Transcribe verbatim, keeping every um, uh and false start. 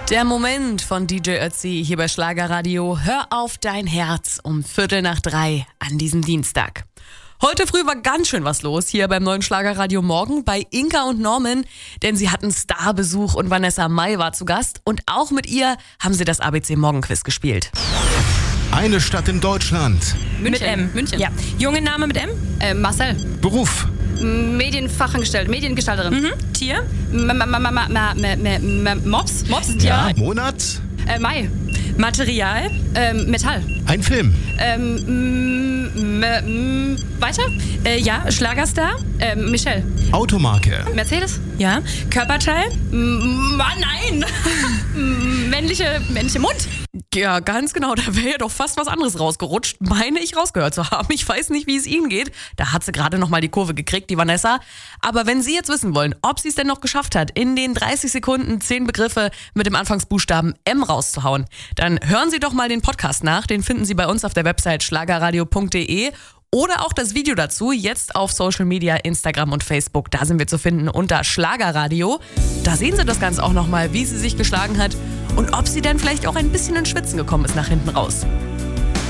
Der Moment von D J Ötzi hier bei Schlagerradio. Hör auf dein Herz um Viertel nach drei an diesem Dienstag. Heute früh war ganz schön was los hier beim neuen Schlagerradio Morgen bei Inka und Norman, denn sie hatten Starbesuch und Vanessa Mai war zu Gast und auch mit ihr haben sie das A B C Morgenquiz gespielt. Eine Stadt in Deutschland. München. Mit M. München. Ja. Junge Name mit M? Äh, Marcel. Beruf. Medienfachangestellte, Mediengestalterin. Mhm. Tier? M -m -m -m -m -m -m Mops? Mops? Ja. Monat. Äh, Mai. Material? Ähm, Metall. Ein Film. Ähm, m -m weiter? Äh, ja. Schlagerstar? Ähm, Michelle. Automarke. Mercedes? Ja. Körperteil? M Mann, nein! männliche, männliche Mund. Ja, ganz genau, da wäre ja doch fast was anderes rausgerutscht, meine ich rausgehört zu haben. Ich weiß nicht, wie es Ihnen geht. Da hat sie gerade noch mal die Kurve gekriegt, die Vanessa. Aber wenn Sie jetzt wissen wollen, ob sie es denn noch geschafft hat, in den dreißig Sekunden zehn Begriffe mit dem Anfangsbuchstaben M rauszuhauen, dann hören Sie doch mal den Podcast nach. Den finden Sie bei uns auf der Website schlagerradio punkt de. Oder auch das Video dazu, jetzt auf Social Media, Instagram und Facebook. Da sind wir zu finden unter Schlagerradio. Da sehen Sie das Ganze auch nochmal, wie sie sich geschlagen hat und ob sie dann vielleicht auch ein bisschen ins Schwitzen gekommen ist nach hinten raus.